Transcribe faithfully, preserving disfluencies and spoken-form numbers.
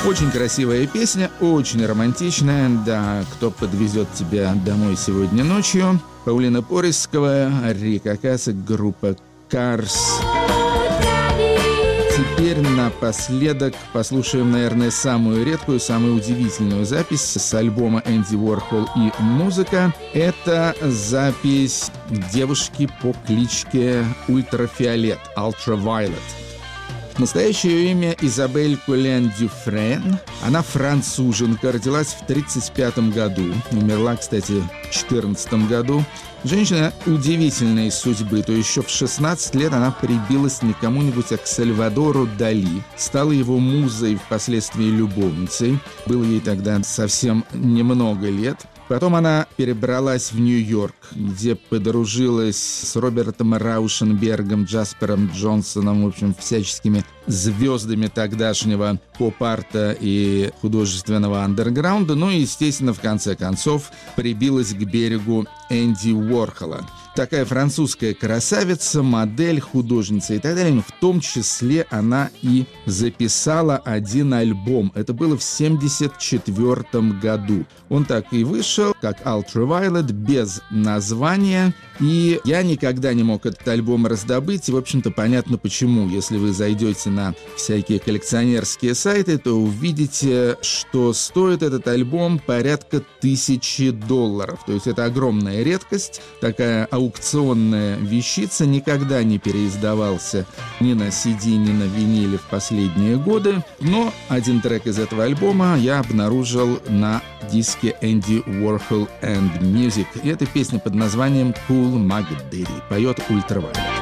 Очень красивая песня, очень романтичная. Да, кто подвезет тебя домой сегодня ночью? Паулина Порисская, Рика Касса, группа Cars. Теперь напоследок послушаем, наверное, самую редкую, самую удивительную запись с альбома Энди Уорхол и музыка. Это запись девушки по кличке Ультрафиолет, Ultraviolet. Настоящее ее имя Изабель Колен Дюфрен. Она француженка, родилась в тридцать пятом году. Умерла, кстати, в четырнадцатом году. Женщина удивительной судьбы. То еще в шестнадцать лет она прибилась не к кому-нибудь, а к Сальвадору Дали. Стала его музой, впоследствии любовницей. Было ей тогда совсем немного лет. Потом она перебралась в Нью-Йорк, где подружилась с Робертом Раушенбергом, Джаспером Джонсоном, в общем, всяческими звездами тогдашнего поп-арта и художественного андерграунда. Ну и, естественно, в конце концов прибилась к берегу Энди Уорхола. Такая французская красавица, модель, художница и так далее. Но в том числе она и записала один альбом. Это было в семьдесят четвёртом году. Он так и вышел, как Ultraviolet, без названия. И я никогда не мог этот альбом раздобыть. И, в общем-то, понятно почему. Если вы зайдете на всякие коллекционерские сайты, то увидите, что стоит этот альбом порядка тысячи долларов. То есть это огромная редкость. Такая аукционная вещица, никогда не переиздавался ни на си ди, ни на виниле в последние годы. Но один трек из этого альбома я обнаружил на диске Энди Уорхол and Music. И это песня под названием Cool Mag Daddy. Поет Ультравайолет.